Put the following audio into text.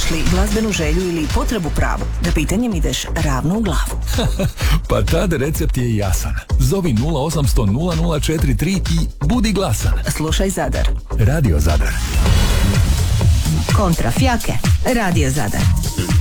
Imaš li glazbenu želju ili potrebu pravu? Da pitanjem ideš ravno u glavu. Pa tad recept je jasan. Zovi 0800 0043 i budi glasan. Slušaj Zadar. Radio Zadar. Kontra Fjake. Radio Zadar.